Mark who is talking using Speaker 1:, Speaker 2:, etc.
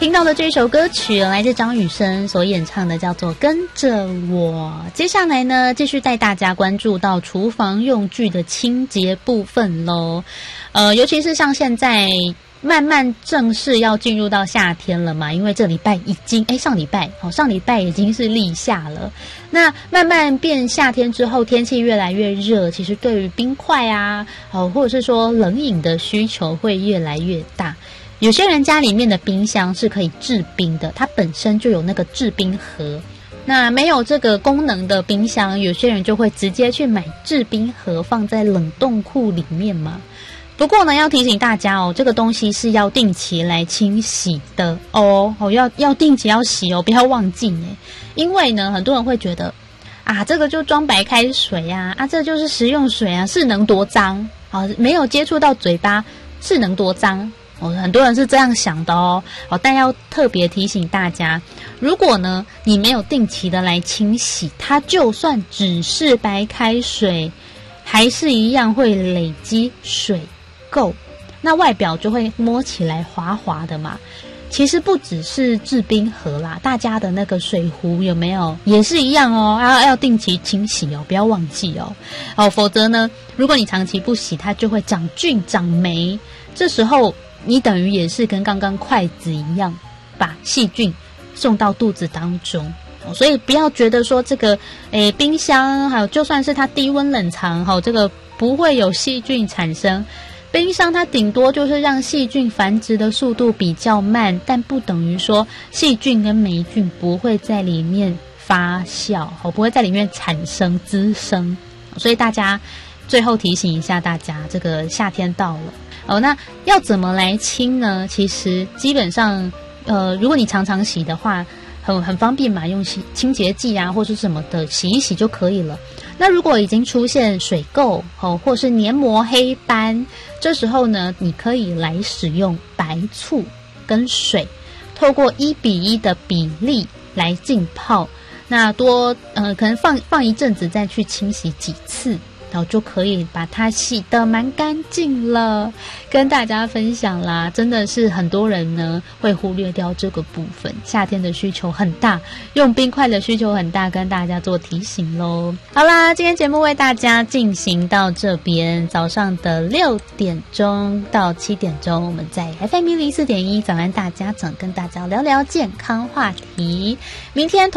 Speaker 1: 听到的这首歌曲来自张雨生所演唱的，叫做《跟着我》。接下来呢，继续带大家关注到厨房用具的清洁部分咯。尤其是像现在慢慢正式要进入到夏天了嘛，因为这礼拜已经上礼拜已经是立夏了。那慢慢变夏天之后，天气越来越热，其实对于冰块啊，或者是说冷饮的需求会越来越大。有些人家里面的冰箱是可以制冰的，它本身就有那个制冰盒。那没有这个功能的冰箱，有些人就会直接去买制冰盒放在冷冻库里面嘛。不过呢，要提醒大家这个东西是要定期来清洗的要定期要洗不要忘记因为呢，很多人会觉得这个就装白开水这就是食用水是能多脏没有接触到嘴巴是能多脏很多人是这样想的但要特别提醒大家，如果呢你没有定期的来清洗，它就算只是白开水，还是一样会累积水垢，那外表就会摸起来滑滑的嘛。其实不只是制冰盒啦，大家的那个水壶有没有也是一样要定期清洗不要忘记否则呢，如果你长期不洗，它就会长菌长霉，这时候你等于也是跟刚刚筷子一样，把细菌送到肚子当中。所以不要觉得说这个冰箱还有就算是它低温冷藏这个不会有细菌产生，冰箱它顶多就是让细菌繁殖的速度比较慢，但不等于说细菌跟霉菌不会在里面发酵不会在里面产生滋生。所以大家最后提醒一下大家，这个夏天到了那要怎么来清呢？其实基本上如果你常常洗的话，很方便嘛，用清洁剂或是什么的洗一洗就可以了。那如果已经出现水垢或是黏膜黑斑，这时候呢，你可以来使用白醋跟水，透过1:1的比例来浸泡，那可能放一阵子再去清洗几次，然后就可以把它洗得蛮干净了。跟大家分享啦，真的是很多人呢会忽略掉这个部分，夏天的需求很大，用冰块的需求很大，跟大家做提醒咯。好啦，今天节目为大家进行到这边，早上的6点钟到7点钟，我们在 FM 104.1早安大家长跟大家聊聊健康话题。明天